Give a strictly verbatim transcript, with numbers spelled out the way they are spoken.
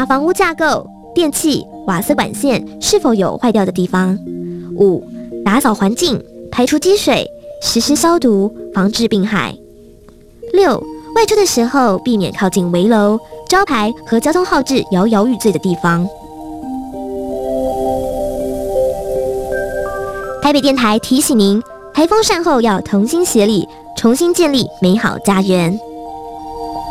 查房屋架构、电器、瓦斯管线是否有坏掉的地方。五、打扫环境，排除积水，实施消毒，防治病害。六、外出的时候避免靠近围楼、招牌和交通号志摇摇欲坠的地方。台北电台提醒您，台风善后要同心协力，重新建立美好家园。